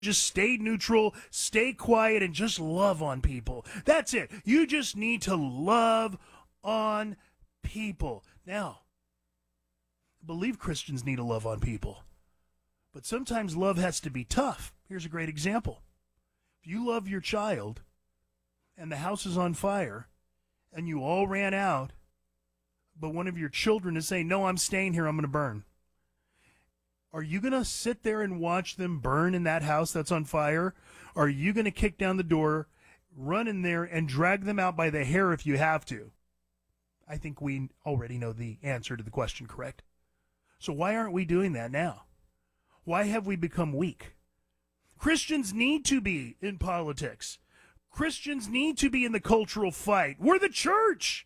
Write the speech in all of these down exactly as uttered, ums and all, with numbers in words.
just stay neutral, stay quiet, and just love on people. That's it. You just need to love on people. Now, I believe Christians need to love on people. But sometimes love has to be tough. Here's a great example. If you love your child and the house is on fire and you all ran out, but one of your children is saying, no, I'm staying here, I'm going to burn. Are you going to sit there and watch them burn in that house that's on fire? Or are you going to kick down the door, run in there, and drag them out by the hair if you have to? I think we already know the answer to the question, correct? So why aren't we doing that now? Why have we become weak? Christians need to be in politics. Christians need to be in the cultural fight. We're the church.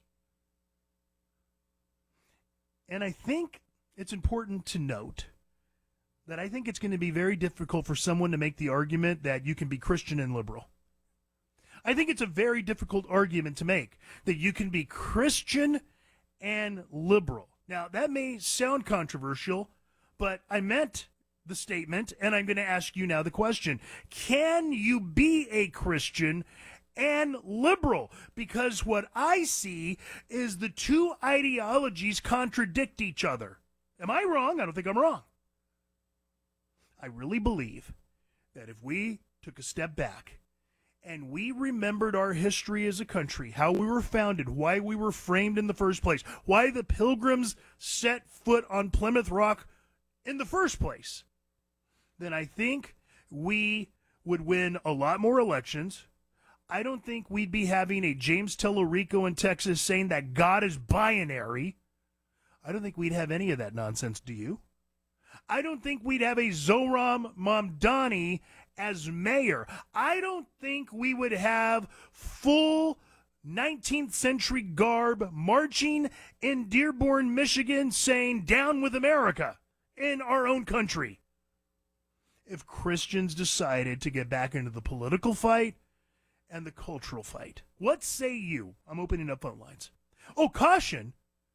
And I think it's important to note that I think it's going to be very difficult for someone to make the argument that you can be Christian and liberal. I think it's a very difficult argument to make that you can be Christian and liberal. Now, that may sound controversial, but I meant the statement, and I'm going to ask you now the question. Can you be a Christian and liberal? Because what I see is the two ideologies contradict each other. Am I wrong? I don't think I'm wrong. I really believe that if we took a step back and we remembered our history as a country, how we were founded, why we were framed in the first place, why the Pilgrims set foot on Plymouth Rock in the first place, then I think we would win a lot more elections. I don't think we'd be having a James Tellerico in Texas saying that God is binary. I don't think we'd have any of that nonsense, do you? I don't think we'd have a Zohran Mamdani as mayor. I don't think we would have full nineteenth century garb marching in Dearborn, Michigan, saying down with America in our own country. If Christians decided to get back into the political fight and the cultural fight. What say you? I'm opening up phone lines. Oh, caution.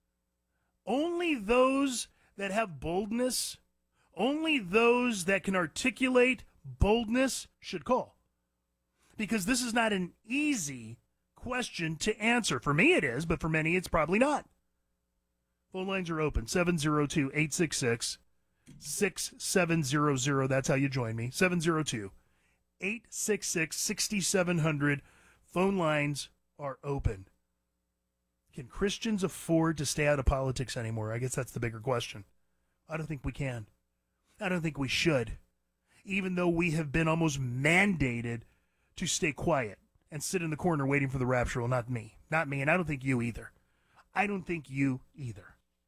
Only those that have boldness, only those that can articulate boldness should call. Because this is not an easy question to answer. For me it is, but for many it's probably not. Phone lines are open. seven oh two, eight six six, six seven zero zero. That's how you join me. seven oh two, eight six six, six seven zero zero. Phone lines are open. Can Christians afford to stay out of politics anymore? I guess that's the bigger question. I don't think we can. I don't think we should. Even though we have been almost mandated to stay quiet and sit in the corner waiting for the rapture. Well, not me. Not me, and I don't think you either. I don't think you either.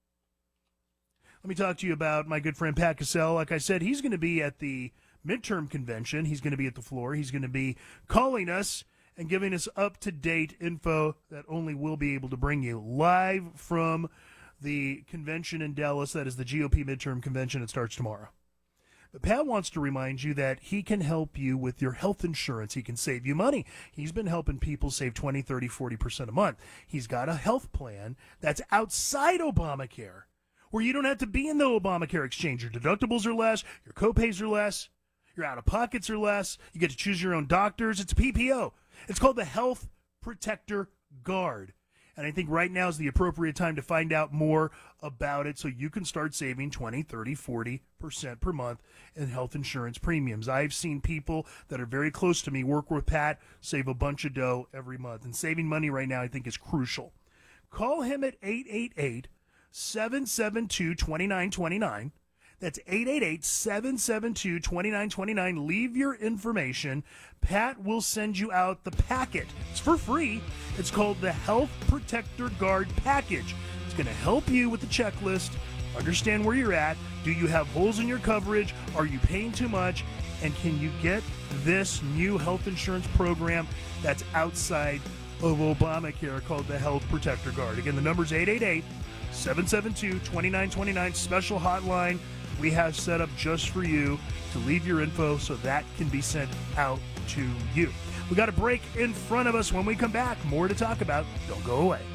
Let me talk to you about my good friend Pat Cassell. Like I said, he's going to be at the midterm convention. He's going to be at the floor. He's going to be calling us and giving us up-to-date info that only we'll be able to bring you live from the convention in Dallas. That is the G O P midterm convention. It starts tomorrow. But Pat wants to remind you that he can help you with your health insurance. He can save you money. He's been helping people save twenty, thirty, forty percent a month. He's got a health plan that's outside Obamacare, where you don't have to be in the Obamacare exchange. Your deductibles are less, your copays are less, your out-of-pockets are less, you get to choose your own doctors. It's a P P O. It's called the Health Protector Guard. And I think right now is the appropriate time to find out more about it so you can start saving twenty, thirty, forty percent per month in health insurance premiums. I've seen people that are very close to me work with Pat, save a bunch of dough every month. And saving money right now I think is crucial. Call him at eight eight eight, seven seven two, two nine two nine. That's eight eight eight, seven seven two, two nine two nine. Leave your information. Pat will send you out the packet. It's for free. It's called the Health Protector Guard Package. It's going to help you with the checklist, understand where you're at. Do you have holes in your coverage? Are you paying too much? And can you get this new health insurance program that's outside of Obamacare called the Health Protector Guard? Again, the number's eight eight eight, seven seven two, two nine two nine. Special hotline we have set up just for you to leave your info so that can be sent out to you. We got a break in front of us. When we come back, more to talk about. Don't go away.